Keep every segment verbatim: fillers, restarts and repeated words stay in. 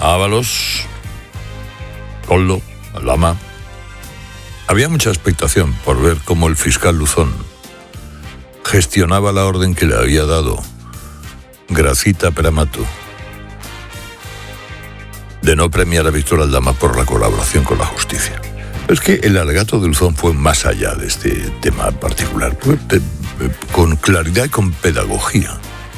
Ábalos, Koldo, Aldama. Había mucha expectación por ver cómo el fiscal Luzón gestionaba la orden que le había dado Gracita Peramato de no premiar a Víctor Aldama por la colaboración con la justicia. Es que el alegato de Luzón fue más allá de este tema particular, fue de, de, con claridad y con pedagogía.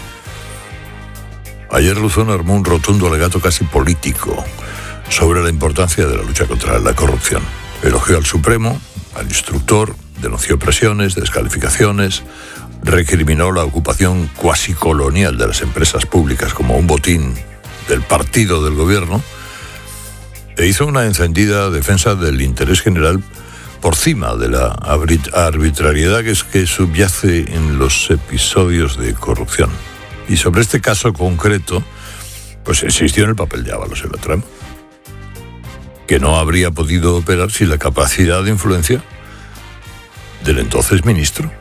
Ayer Luzón armó un rotundo alegato casi político sobre la importancia de la lucha contra la corrupción. Elogió al Supremo, al instructor, denunció presiones, descalificaciones, recriminó la ocupación cuasi colonial de las empresas públicas como un botín del partido del gobierno, e hizo una encendida defensa del interés general por cima de la arbitrariedad que, es, que subyace en los episodios de corrupción. Y sobre este caso concreto, pues insistió en el papel de Ábalos en la trama, que no habría podido operar sin la capacidad de influencia del entonces ministro.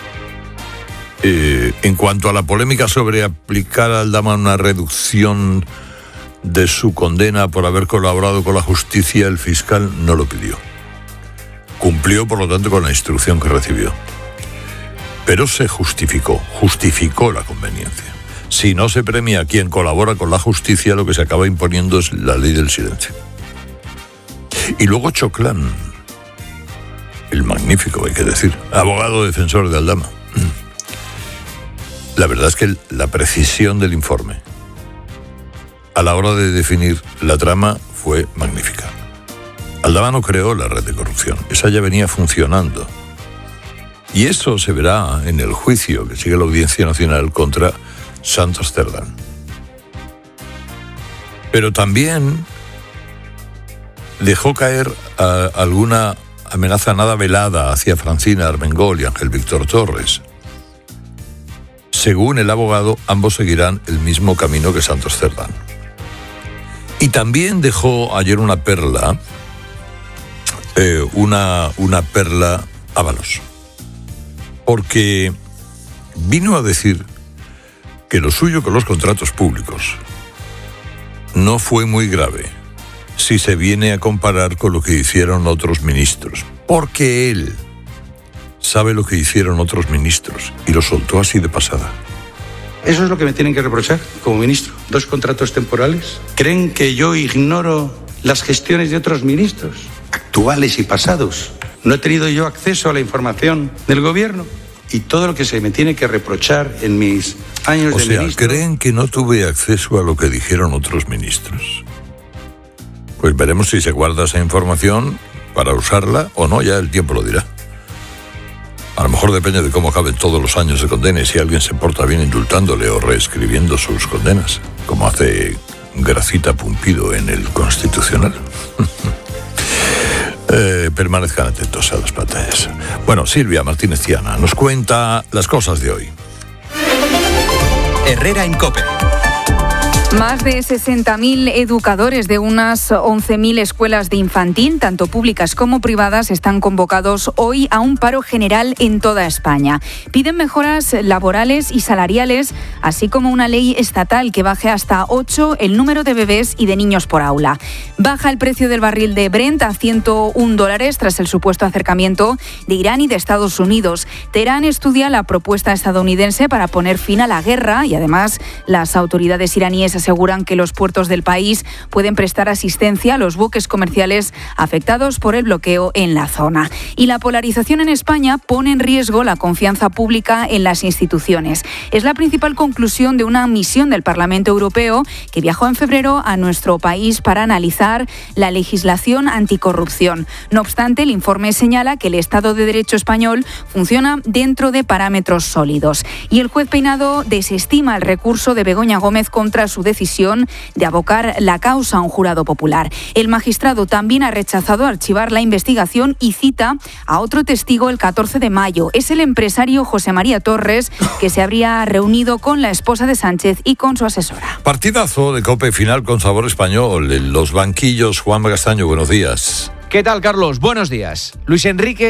Eh, en cuanto a la polémica sobre aplicar a Aldama una reducción de su condena por haber colaborado con la justicia, el fiscal no lo pidió. Cumplió, por lo tanto, con la instrucción que recibió. Pero se justificó, justificó la conveniencia. Si no se premia a quien colabora con la justicia, lo que se acaba imponiendo es la ley del silencio. Y luego Choclán, el magnífico, hay que decir, abogado defensor de Aldama. La verdad es que la precisión del informe a la hora de definir la trama fue magnífica. Aldama no creó la red de corrupción, esa ya venía funcionando. Y eso se verá en el juicio que sigue la Audiencia Nacional contra Santos Cerdán. Pero también dejó caer a alguna amenaza nada velada hacia Francina Armengol y Ángel Víctor Torres. Según el abogado, ambos seguirán el mismo camino que Santos Cerdán. Y también dejó ayer una perla, eh, una, una perla Ábalos, porque vino a decir que lo suyo con los contratos públicos no fue muy grave si se viene a comparar con lo que hicieron otros ministros, porque él sabe lo que hicieron otros ministros y lo soltó así de pasada. Eso es lo que me tienen que reprochar como ministro. Dos contratos temporales. ¿Creen que yo ignoro las gestiones de otros ministros, actuales y pasados? ¿No he tenido yo acceso a la información del gobierno? Y todo lo que se me tiene que reprochar en mis años o de sea, ministro... ¿creen que no tuve acceso a lo que dijeron otros ministros? Pues veremos si se guarda esa información para usarla o no, ya el tiempo lo dirá. A lo mejor depende de cómo acaben todos los años de condena y si alguien se porta bien indultándole o reescribiendo sus condenas, como hace Gracita Pumpido en el Constitucional. eh, permanezcan atentos a las pantallas. Bueno, Silvia Martínez Tiana nos cuenta las cosas de hoy. Herrera en COPE. Más de sesenta mil educadores de unas once mil escuelas de infantil, tanto públicas como privadas, están convocados hoy a un paro general en toda España. Piden mejoras laborales y salariales, así como una ley estatal que baje hasta ocho el número de bebés y de niños por aula. Baja el precio del barril de Brent a ciento un dólares tras el supuesto acercamiento de Irán y de Estados Unidos. Teherán estudia la propuesta estadounidense para poner fin a la guerra y además las autoridades iraníes aseguran que los puertos del país pueden prestar asistencia a los buques comerciales afectados por el bloqueo en la zona. Y la polarización en España pone en riesgo la confianza pública en las instituciones. Es la principal conclusión de una misión del Parlamento Europeo que viajó en febrero a nuestro país para analizar la legislación anticorrupción. No obstante, el informe señala que el Estado de Derecho español funciona dentro de parámetros sólidos. Y el juez Peinado desestima el recurso de Begoña Gómez contra su decisión de abocar la causa a un jurado popular. El magistrado también ha rechazado archivar la investigación y cita a otro testigo el catorce de mayo. Es el empresario José María Torres, que se habría reunido con la esposa de Sánchez y con su asesora. Partidazo de COPE final con sabor español. En los banquillos, Juan Castaño, buenos días. ¿Qué tal, Carlos? Buenos días. Luis Enrique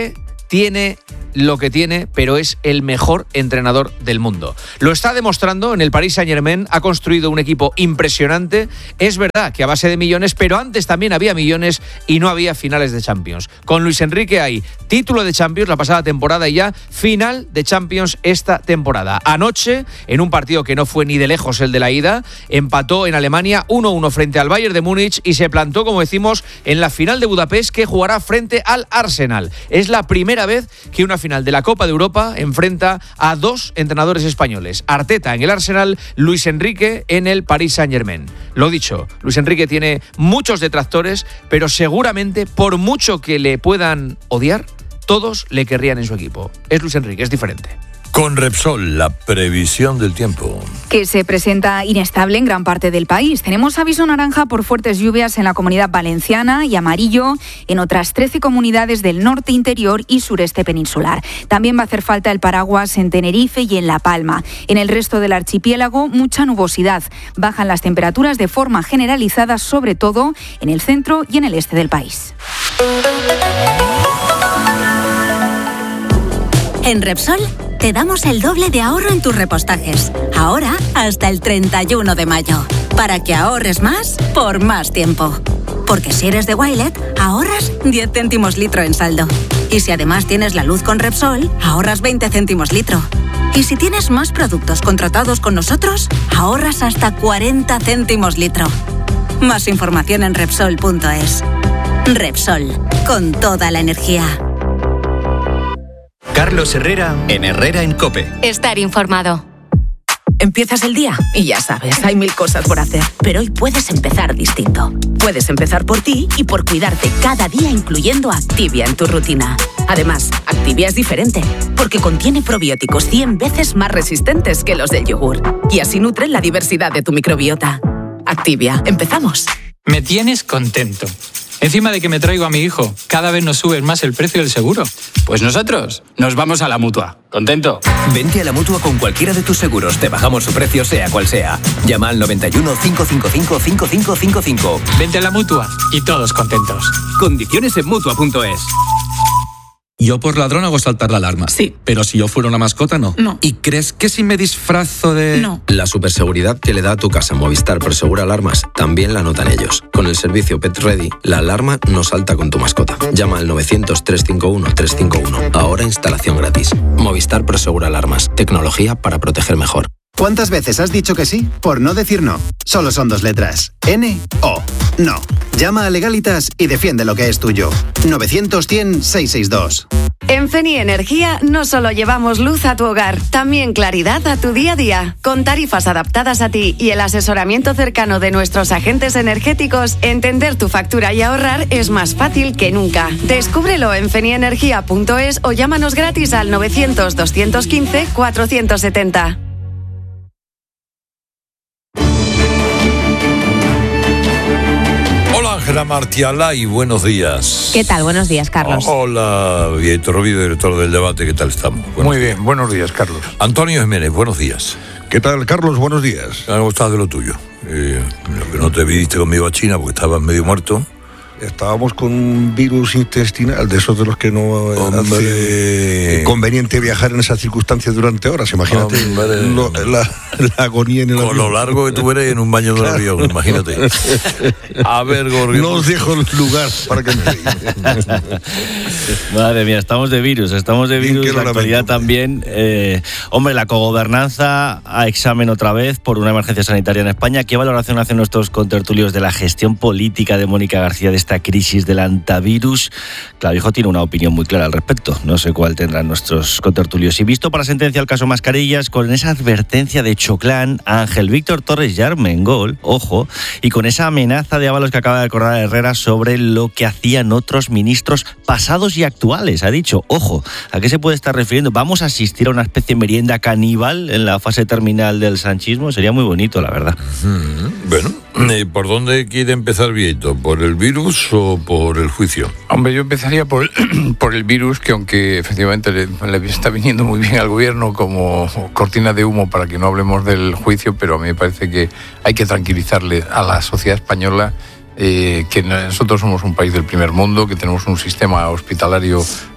tiene lo que tiene, pero es el mejor entrenador del mundo. Lo está demostrando en el Paris Saint-Germain, ha construido un equipo impresionante. Es verdad que a base de millones, pero antes también había millones y no había finales de Champions. Con Luis Enrique hay título de Champions la pasada temporada y ya final de Champions esta temporada. Anoche, en un partido que no fue ni de lejos el de la ida, empató en Alemania uno uno frente al Bayern de Múnich y se plantó, como decimos, en la final de Budapest, que jugará frente al Arsenal. Es la primera vez que una final de la Copa de Europa enfrenta a dos entrenadores españoles. Arteta en el Arsenal, Luis Enrique en el Paris Saint-Germain. Lo dicho, Luis Enrique tiene muchos detractores, pero seguramente, por mucho que le puedan odiar, todos le querrían en su equipo. Es Luis Enrique, es diferente. Con Repsol, la previsión del tiempo. Que se presenta inestable en gran parte del país. Tenemos aviso naranja por fuertes lluvias en la Comunidad Valenciana y amarillo en otras trece comunidades del norte interior y sureste peninsular. También va a hacer falta el paraguas en Tenerife y en La Palma. En el resto del archipiélago, mucha nubosidad. Bajan las temperaturas de forma generalizada, sobre todo en el centro y en el este del país. En Repsol te damos el doble de ahorro en tus repostajes. Ahora hasta el treinta y uno de mayo. Para que ahorres más por más tiempo. Porque si eres de Wilet, ahorras diez céntimos litro en saldo. Y si además tienes la luz con Repsol, ahorras veinte céntimos litro. Y si tienes más productos contratados con nosotros, ahorras hasta cuarenta céntimos litro. Más información en Repsol punto es. Repsol, con toda la energía. Carlos Herrera en Herrera en COPE. Estar informado. Empiezas el día y ya sabes, hay mil cosas por hacer. Pero hoy puedes empezar distinto. Puedes empezar por ti y por cuidarte cada día, incluyendo Activia en tu rutina. Además, Activia es diferente, porque contiene probióticos cien veces más resistentes que los del yogur. Y así nutren la diversidad de tu microbiota. Activia, empezamos. Me tienes contento. Encima de que me traigo a mi hijo, cada vez nos sube más el precio del seguro. Pues nosotros nos vamos a la Mutua. ¿Contento? Vente a la Mutua con cualquiera de tus seguros. Te bajamos su precio sea cual sea. Llama al noventa y uno, cinco cinco cinco, cinco cinco cinco cinco. Vente a la Mutua y todos contentos. Condiciones en Mutua punto es. Yo por ladrón hago saltar la alarma. Sí. Pero si yo fuera una mascota, no. No. ¿Y crees que si me disfrazo de...? No. La superseguridad que le da a tu casa Movistar Prosegura Alarmas también la notan ellos. Con el servicio Pet Ready, la alarma no salta con tu mascota. Llama al novecientos, trescientos cincuenta y uno, trescientos cincuenta y uno. Ahora instalación gratis. Movistar Prosegura Alarmas. Tecnología para proteger mejor. ¿Cuántas veces has dicho que sí por no decir no? Solo son dos letras. N O. No. Llama a Legalitas y defiende lo que es tuyo. novecientos, cien, seiscientos sesenta y dos. En Feni Energía no solo llevamos luz a tu hogar, también claridad a tu día a día. Con tarifas adaptadas a ti y el asesoramiento cercano de nuestros agentes energéticos, entender tu factura y ahorrar es más fácil que nunca. Descúbrelo en feni energía punto es o llámanos gratis al novecientos, doscientos quince, cuatrocientos setenta. Ángela Martiala, y buenos días. ¿Qué tal? Buenos días, Carlos. Oh, hola, Vieto Rovido, director del Debate. ¿Qué tal estamos? Buenos Muy bien, días. Buenos días, Carlos. Antonio Jiménez, buenos días. ¿Qué tal, Carlos? Buenos días. ¿Cómo estás de lo tuyo? Eh, lo que no te viniste conmigo a China porque estabas medio muerto. Estábamos con un virus intestinal, de esos de los que no hace conveniente viajar en esas circunstancias durante horas. Imagínate lo, la, la agonía en el con avión. Con lo largo que tú eres en un baño de claro. avión, imagínate. A ver, Gorrión. No os dejo lugar para que me digan. Madre mía, estamos de virus, estamos de virus, la actualidad lamento. También. Eh, hombre, la cogobernanza a examen otra vez por una emergencia sanitaria en España. ¿Qué valoración hacen nuestros contertulios de la gestión política de Mónica García de esta crisis del antivirus? Clavijo tiene una opinión muy clara al respecto, no sé cuál tendrán nuestros contertulios. Y visto para sentencia el caso Mascarillas, con esa advertencia de Choclán a Ángel Víctor Torres ya Armengol, ojo, y con esa amenaza de Ábalos que acaba de acordar Herrera sobre lo que hacían otros ministros pasados y actuales, ha dicho, ojo, ¿a qué se puede estar refiriendo? ¿Vamos a asistir a una especie de merienda caníbal en la fase terminal del sanchismo? Sería muy bonito, la verdad. Mm, bueno, ¿por dónde quiere empezar Vieto? ¿Por el virus o por el juicio? Hombre, yo empezaría por, por el virus, que aunque efectivamente le, le está viniendo muy bien al gobierno como cortina de humo para que no hablemos del juicio, pero a mí me parece que hay que tranquilizarle a la sociedad española eh, que nosotros somos un país del primer mundo, que tenemos un sistema hospitalario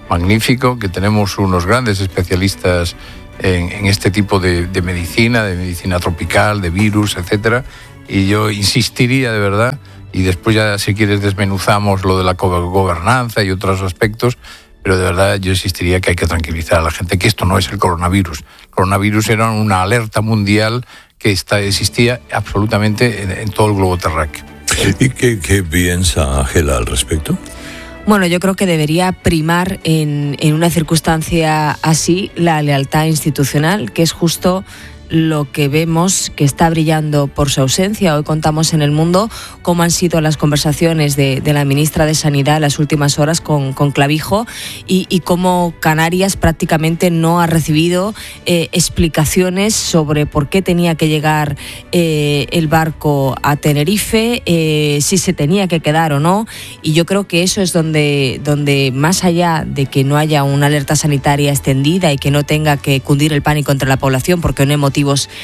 magnífico, que tenemos unos grandes especialistas en, en este tipo de, de medicina, de medicina tropical, de virus, etcétera. Y yo insistiría de verdad, y después ya si quieres desmenuzamos lo de la gobernanza y otros aspectos, pero de verdad yo insistiría que hay que tranquilizar a la gente que esto no es el coronavirus. El coronavirus era una alerta mundial que está, existía absolutamente en, en todo el globo terráqueo. ¿Y qué, qué piensa Ángela al respecto? Bueno, yo creo que debería primar en, en una circunstancia así la lealtad institucional, que es justo lo que vemos que está brillando por su ausencia. Hoy contamos en El Mundo cómo han sido las conversaciones de, de la ministra de Sanidad en las últimas horas con, con Clavijo y, y cómo Canarias prácticamente no ha recibido eh, explicaciones sobre por qué tenía que llegar eh, el barco a Tenerife, eh, si se tenía que quedar o no. Y yo creo que eso es donde, donde más allá de que no haya una alerta sanitaria extendida y que no tenga que cundir el pánico entre la población, porque no hay motivos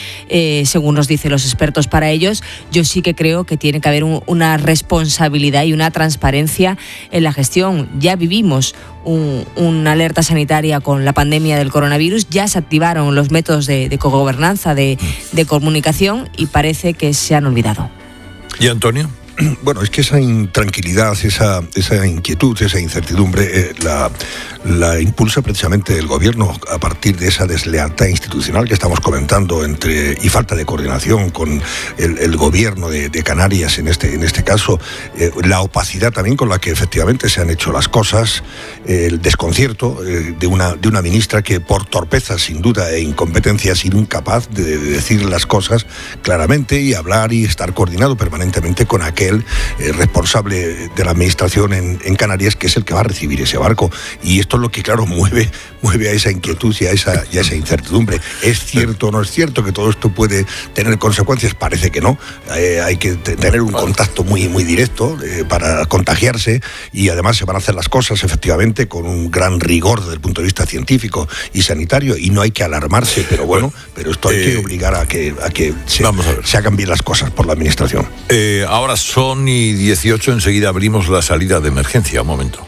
Eh, según nos dicen los expertos para ellos, yo sí que creo que tiene que haber un, una responsabilidad y una transparencia en la gestión. Ya vivimos un, una alerta sanitaria con la pandemia del coronavirus, ya se activaron los métodos de, de cogobernanza, de, de comunicación, y parece que se han olvidado. ¿Y Antonio? Bueno, es que esa intranquilidad, esa, esa inquietud, esa incertidumbre, eh, la, la impulsa precisamente el gobierno a partir de esa deslealtad institucional que estamos comentando entre y falta de coordinación con el, el gobierno de, de Canarias en este, en este caso, eh, la opacidad también con la que efectivamente se han hecho las cosas, eh, el desconcierto eh, de, una, de una ministra que por torpeza sin duda e incompetencia ha sido incapaz de, de decir las cosas claramente y hablar y estar coordinado permanentemente con aquel el eh, responsable de la administración en, en Canarias, que es el que va a recibir ese barco. Y esto es lo que, claro, mueve, mueve a esa inquietud y a esa, y a esa incertidumbre. ¿Es cierto o no es cierto que todo esto puede tener consecuencias? Parece que no. Eh, hay que t- tener un contacto muy, muy directo eh, para contagiarse, y además se van a hacer las cosas efectivamente con un gran rigor desde el punto de vista científico y sanitario, y no hay que alarmarse, pero bueno, pero esto hay eh, que obligar a que, a que se, vamos a ver. se hagan bien las cosas por la administración. Eh, ahora son y dieciocho, enseguida abrimos la salida de emergencia. Un momento.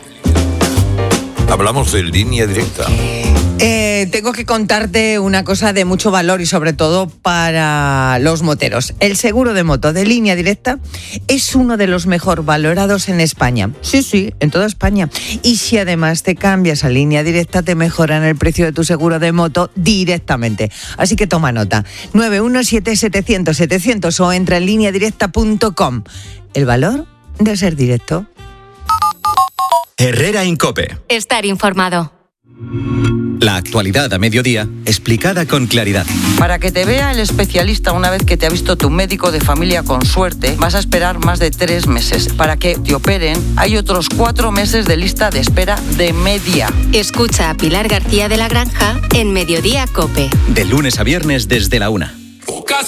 Hablamos de línea directa. Eh, tengo que contarte una cosa de mucho valor y sobre todo para los moteros. El seguro de moto de Línea Directa es uno de los mejor valorados en España. Sí, sí, en toda España. Y si además te cambias a Línea Directa, te mejoran el precio de tu seguro de moto directamente. Así que toma nota. nueve uno siete setecientos setecientos o entra en línea directa punto com. El valor de ser directo. Herrera Incope. Estar informado. La actualidad a mediodía, explicada con claridad. Para que te vea el especialista una vez que te ha visto tu médico de familia con suerte, vas a esperar más de tres meses. Para que te operen, hay otros cuatro meses de lista de espera de media. Escucha a Pilar García de la Granja en Mediodía Cope. De lunes a viernes desde la una.